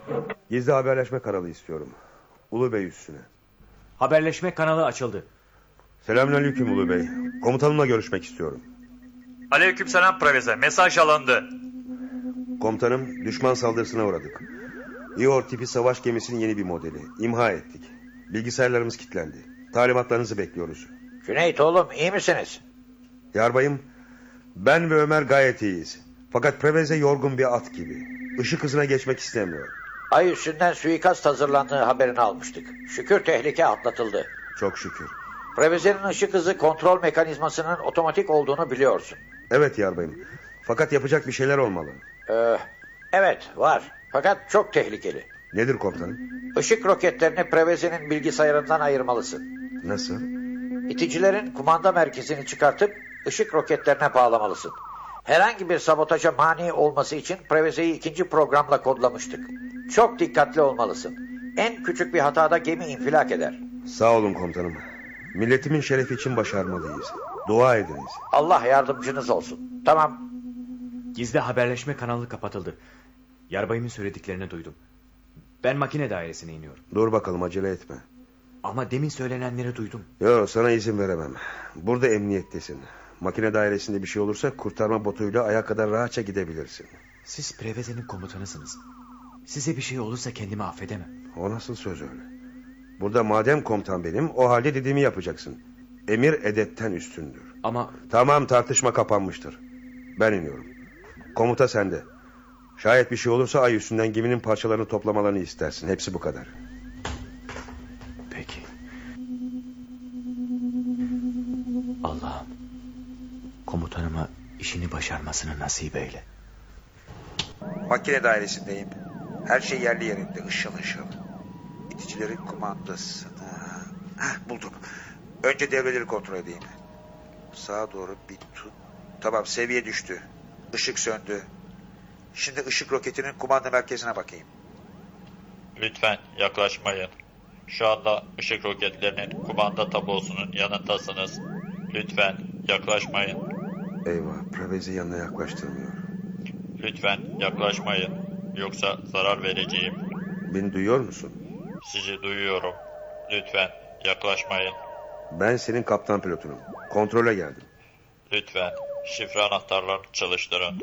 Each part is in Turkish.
Gizli haberleşme kanalı istiyorum. Ulu Bey üstüne. Haberleşme kanalı açıldı. Selamünaleyküm Ulu Bey. Komutanımla görüşmek istiyorum. Aleykümselam Preveze. Mesaj alındı. Komutanım, düşman saldırısına uğradık. İOR tipi savaş gemisinin yeni bir modeli. İmha ettik. Bilgisayarlarımız kilitlendi. Talimatlarınızı bekliyoruz. Cüneyt oğlum, iyi misiniz? Yarbayım, ben ve Ömer gayet iyiyiz. Fakat Preveze yorgun bir at gibi. Işık hızına geçmek istemiyor. Ay üstünden suikast hazırlandığı haberini almıştık. Şükür tehlike atlatıldı. Çok şükür. Previzenin ışık hızı kontrol mekanizmasının otomatik olduğunu biliyorsun. Evet yarbayım. Fakat yapacak bir şeyler olmalı. Evet var. Fakat çok tehlikeli. Nedir komutanım? Işık roketlerini Previzenin bilgisayarından ayırmalısın. Nasıl? İticilerin kumanda merkezini çıkartıp ışık roketlerine bağlamalısın. Herhangi bir sabotaja mani olması için Previze'yi ikinci programla kodlamıştık. Çok dikkatli olmalısın. En küçük bir hatada gemi infilak eder. Sağ olun komutanım. Milletimin şerefi için başarmalıyız. Dua ediniz. Allah yardımcınız olsun. Tamam. Gizli haberleşme kanalı kapatıldı. Yarbayımın söylediklerini duydum. Ben makine dairesine iniyorum. Dur bakalım, acele etme. Ama demin söylenenleri duydum. Yok, sana izin veremem. Burada emniyettesin. Makine dairesinde bir şey olursa kurtarma botuyla aya kadar rahatça gidebilirsin. Siz Preveze'nin komutanısınız. Size bir şey olursa kendimi affedemem. O nasıl söz öyle? Burada madem komutan benim, o halde dediğimi yapacaksın. Emir edetten üstündür. Ama... Tamam, tartışma kapanmıştır. Ben iniyorum. Komuta sende. Şayet bir şey olursa ay üstünden geminin parçalarını toplamalarını istersin. Hepsi bu kadar. Peki. Allah'ım, komutanıma işini başarmasını nasip eyle. Makine dairesindeyim. Her şey yerli yerinde, ışıl ışıl. İticilerin kumandasını... buldum. Önce devreleri kontrol edeyim. Sağa doğru bir tut. Tamam, seviye düştü. Işık söndü. Şimdi ışık roketinin kumanda merkezine bakayım. Lütfen yaklaşmayın. Şu anda ışık roketlerinin kumanda tablosunun yanındasınız. Lütfen yaklaşmayın. Eyvah, Prevezi yanına yaklaştırmıyor. Lütfen yaklaşmayın. Yoksa zarar vereceğim. Beni duyuyor musun? Sizi duyuyorum. Lütfen yaklaşmayın. Ben senin kaptan pilotunum. Kontrole geldim. Lütfen şifre anahtarlarını çalıştırın.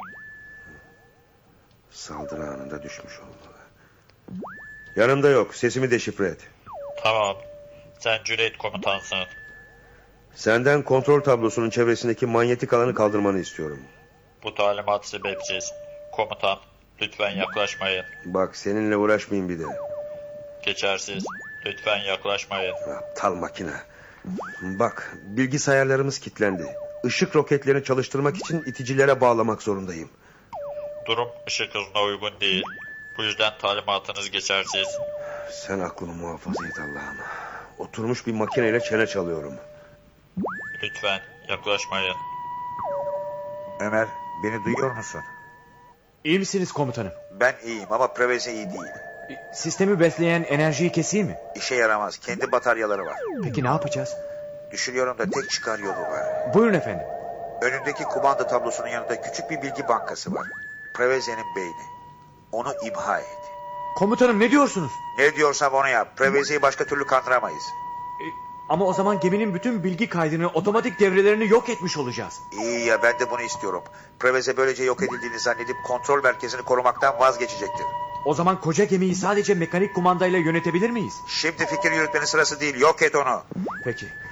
Saldırı anında düşmüş olmalı. Yanımda yok. Sesimi deşifre et. Tamam. Sen Cüneyt komutansın. Senden kontrol tablosunun çevresindeki manyetik alanı kaldırmanı istiyorum. Bu talimat sebepsiz. Komutan, lütfen yaklaşmayın. Bak, seninle uğraşmayayım bir de. Geçersiz. Lütfen yaklaşmayın. Aptal makine. Bak, bilgisayarlarımız kilitlendi. Işık roketlerini çalıştırmak için iticilere bağlamak zorundayım. Durum ışık hızına uygun değil. Bu yüzden talimatınız geçersiz. Sen aklımı muhafaza et Allah'ım. Oturmuş bir makineyle çene çalıyorum. Lütfen yaklaşmayın. Ömer, beni duyuyor musun? İyi misiniz komutanım? Ben iyiyim ama Preveze iyi değil. Sistemi besleyen enerjiyi keseyim mi? İşe yaramaz. Kendi bataryaları var. Peki ne yapacağız? Düşünüyorum da tek çıkar yolu var. Buyurun efendim. Önündeki kumanda tablosunun yanında küçük bir bilgi bankası var. Preveze'nin beyni. Onu imha et. Komutanım, ne diyorsunuz? Ne diyorsam onu yap. Preveze'yi başka türlü kandıramayız. Ama o zaman geminin bütün bilgi kaydını, otomatik devrelerini yok etmiş olacağız. İyi ya, ben de bunu istiyorum. Preveze böylece yok edildiğini zannedip kontrol merkezini korumaktan vazgeçecektir. O zaman koca gemiyi sadece mekanik kumandayla yönetebilir miyiz? Şimdi fikir yürütmenin sırası değil. Yok et onu. Peki.